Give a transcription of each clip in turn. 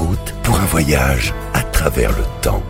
route pour un voyage à travers le temps.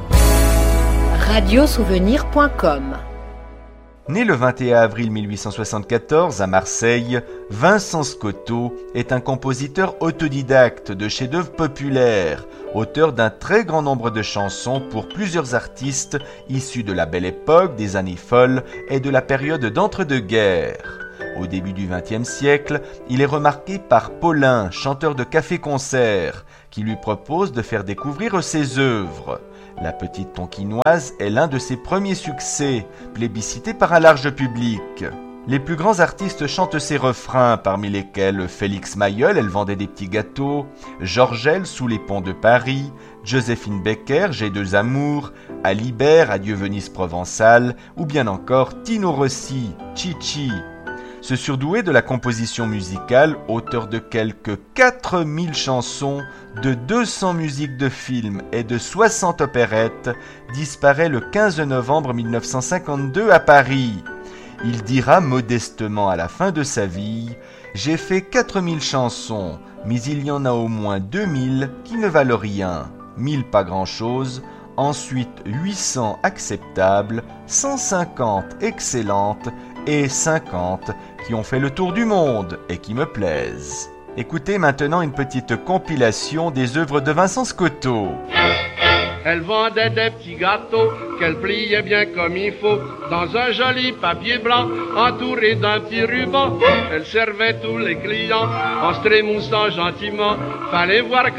Radiosouvenir.com. Né le 21 avril 1874 à Marseille, Vincent Scotto est un compositeur autodidacte de chefs-d'œuvre populaires, auteur d'un très grand nombre de chansons pour plusieurs artistes issus de la Belle Époque, des années folles et de la période d'entre-deux-guerres. Au début du XXe siècle, il est remarqué par Paulin, chanteur de café-concert, qui lui propose de faire découvrir ses œuvres. La Petite Tonkinoise est l'un de ses premiers succès, plébiscité par un large public. Les plus grands artistes chantent ses refrains, parmi lesquels Félix Mayol, Elle vendait des petits gâteaux, Georgel, Sous les ponts de Paris, Joséphine Baker, J'ai deux amours, Alibert, Adieu Venise provençale, ou bien encore Tino Rossi, Chichi. Ce surdoué de la composition musicale, auteur de quelques 4000 chansons, de 200 musiques de films et de 60 opérettes, disparaît le 15 novembre 1952 à Paris. Il dira modestement à la fin de sa vie « J'ai fait 4000 chansons, mais il y en a au moins 2000 qui ne valent rien, 1000 pas grand-chose, ensuite 800 acceptables, 150 excellentes et 50 qui ont fait le tour du monde et qui me plaisent. » Écoutez maintenant une petite compilation des œuvres de Vincent Scotto. Elle vendait des petits gâteaux qu'elle pliait bien comme il faut dans un joli papier blanc entouré d'un petit ruban. Elle servait tous les clients en se trémoussant gentiment. Fallait voir